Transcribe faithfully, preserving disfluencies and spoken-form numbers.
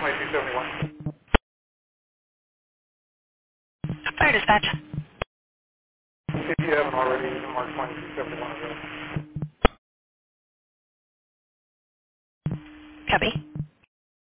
twenty-two seventy-one. Fire dispatch. If you haven't already, you can mark twenty-two seventy-one available. Copy.